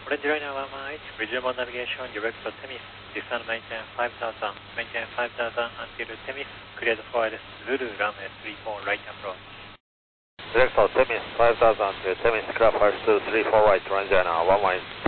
Orange Liner 1 mile, resume on navigation, direct to Temis, descend maintain 5000, maintain 5000 until Temis, cleared for Zulu, runway 34, right approach. Direct to Temis, 5000 to Temis, clear for 34 right, Orange Liner 1 mile.